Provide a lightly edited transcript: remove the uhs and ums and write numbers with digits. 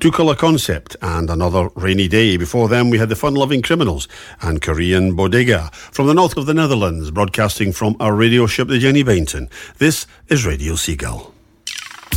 Two Colour Concept and Another Rainy Day. Before them we had the Fun-Loving Criminals and Korean Bodega. From the north of the Netherlands, broadcasting from our radio ship, the Jenny Bainton. This is Radio Seagull.